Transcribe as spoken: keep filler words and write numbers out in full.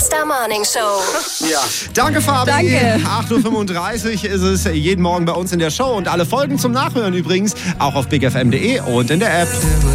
Mr. Morning Show. Ja, danke Fabi. Danke. acht Uhr fünfunddreißig ist es jeden Morgen bei uns in der Show und alle Folgen zum Nachhören übrigens auch auf big f m punkt d e und in der App.